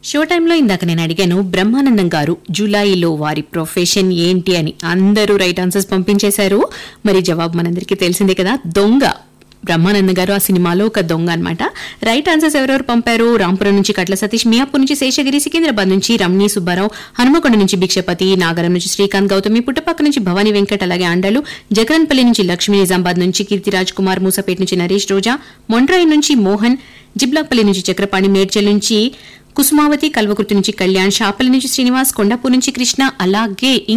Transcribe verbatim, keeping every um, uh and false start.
Show టైంలో ఇందాక నేను అడిగాను బ్రహ్మానందం గారు జూలైలో వారి ప్రొఫెషన్ ఏంటి అని. అందరూ రైట్ ఆన్సర్స్ పంపించేశారు. మరి జవాబు మనందరికీ తెలిసిందే కదా, దొంగ. బ్రహ్మానందం గారు ఆ సినిమాలో ఒక దొంగ అనమాట. రైట్ ఆన్సర్స్ ఎవరెవరు పంపారు? రాంపురం నుంచి కట్ల సతీష్, మియాపూర్ నుంచి శేషగిరి, సికింద్రాబాద్ నుంచి రమణి సుబ్బారావు, హనుమకొండ నుంచి భిక్షపతి, నాగరం నుంచి శ్రీకాంత్ గౌతమి, పుట్టపక్క నుంచి భవానీ వెంకట్, అలాగే అండలు, జగన్పల్లి నుంచి లక్ష్మీ, నిజామాబాద్ నుంచి కీర్తిరాజ్ కుమార్, మూసపేట నుంచి నరేష్ రోజా, మొండ్రాయి నుంచి మోహన్, జిబ్లాక్పల్లి నుంచి చక్రపాణి, మేడ్చల్ నుంచి కుసుమావతి, కల్వకుర్తి నుంచి కళ్యాణ్, షాపల్లి నుంచి శ్రీనివాస్, కొండాపూర్ నుంచి కృష్ణ, అలాగే